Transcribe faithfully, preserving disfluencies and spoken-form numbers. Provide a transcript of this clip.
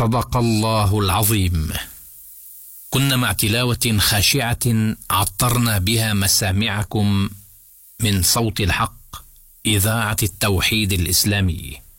صدق الله العظيم. كنا مع تلاوة خاشعة عطرنا بها مسامعكم من صوت الحق، إذاعة التوحيد الإسلامي.